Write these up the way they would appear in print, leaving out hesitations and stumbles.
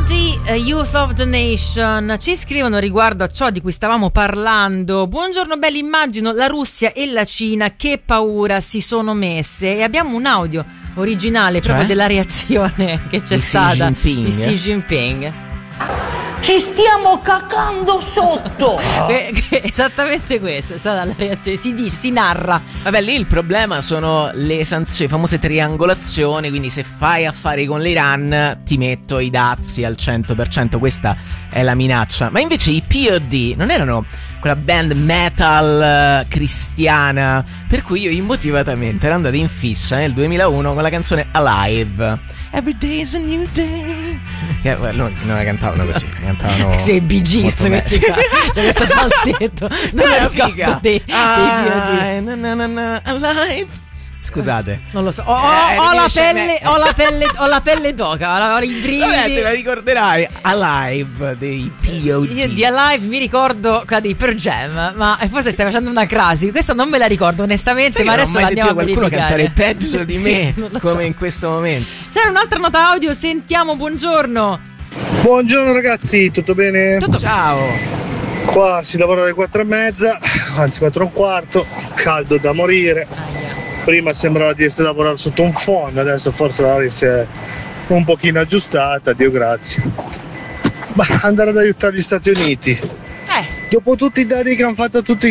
Youth of the Nation. Ci scrivono riguardo a ciò di cui stavamo parlando. Buongiorno belli, immagino la Russia e la Cina che paura si sono messe, e abbiamo un audio originale proprio della reazione che c'è stata di Xi Jinping. Ci stiamo cacando sotto. Esattamente questa è stata la reazione, si narra. Vabbè, lì il problema sono le sanzioni, famose triangolazioni. Quindi se fai affari con l'Iran ti metto i dazi al 100%. Questa è la minaccia. Ma invece i POD non erano quella band metal cristiana per cui io immotivatamente ero andato in fissa nel 2001 con la canzone Alive. Every day is a new day. Che non la cantavano così, cantavano. Sei Bee Gees questi qua. C'è questo falsetto. Non è figa. Alive. Scusate, non lo so. Ho la pelle d'oca, ho i brividi. Vabbè, te la ricorderai. Alive dei POD. Io di Alive mi ricordo quella dei Pearl Jam, ma forse stai facendo una crasi. Questa non me la ricordo onestamente. Sai, ma adesso la andiamo a verificare. Qualcuno cantare peggio di me, come so. In questo momento. C'era un'altra nota audio, sentiamo. Buongiorno. Buongiorno ragazzi, tutto bene? Tutto. Ciao. Qua si lavora alle 4:30, anzi 4:15, caldo da morire. Prima sembrava di essere lavorare sotto un phon, adesso forse l'aria si è un pochino aggiustata, Dio grazie. Ma andare ad aiutare gli Stati Uniti. Dopo tutti i danni che hanno fatto a tutte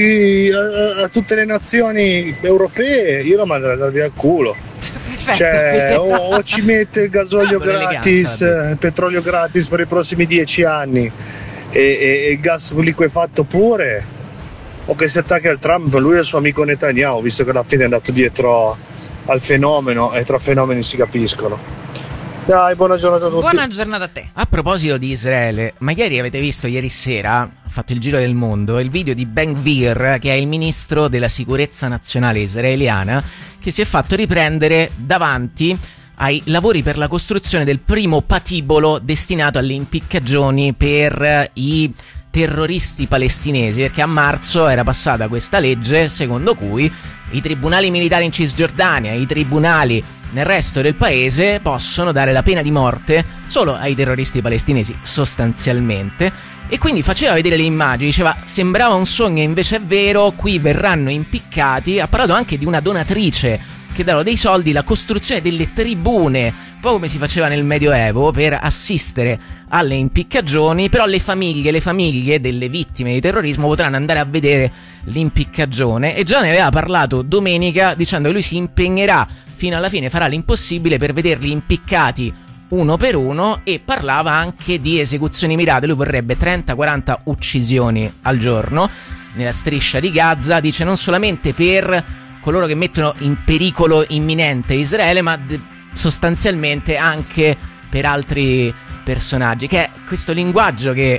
le nazioni europee, io lo manderei da via al culo. Perfetto, cioè, o ci mette il gasolio gratis, il petrolio gratis per i prossimi 10 anni e il gas liquefatto pure, o che si attacca al Trump, lui e il suo amico Netanyahu, visto che alla fine è andato dietro al fenomeno e tra fenomeni si capiscono. Dai, buona giornata a tutti. Buona giornata a te. A proposito di Israele, magari avete visto ieri sera, ha fatto il giro del mondo, il video di Ben Gvir, che è il ministro della sicurezza nazionale israeliana, che si è fatto riprendere davanti ai lavori per la costruzione del primo patibolo destinato alle impiccagioni per i terroristi palestinesi, perché a marzo era passata questa legge secondo cui i tribunali militari in Cisgiordania, i tribunali nel resto del paese possono dare la pena di morte solo ai terroristi palestinesi, sostanzialmente. E quindi faceva vedere le immagini, diceva sembrava un sogno, invece è vero, qui verranno impiccati. Ha parlato anche di una donatrice che darà dei soldi, la costruzione delle tribune, un po' come si faceva nel Medioevo, per assistere alle impiccagioni. Però le famiglie delle vittime di terrorismo potranno andare a vedere l'impiccagione, e già ne aveva parlato domenica dicendo che lui si impegnerà fino alla fine, farà l'impossibile per vederli impiccati uno per uno, e parlava anche di esecuzioni mirate. Lui vorrebbe 30-40 uccisioni al giorno nella striscia di Gaza, dice, non solamente per coloro che mettono in pericolo imminente Israele, ma sostanzialmente anche per altri personaggi, che è questo linguaggio che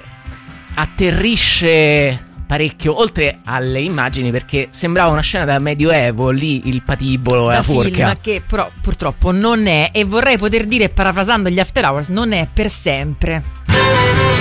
atterrisce parecchio, oltre alle immagini, perché sembrava una scena da Medioevo, lì il patibolo e la forca. Film che però purtroppo non è, e vorrei poter dire, parafrasando gli After Hours, non è per sempre.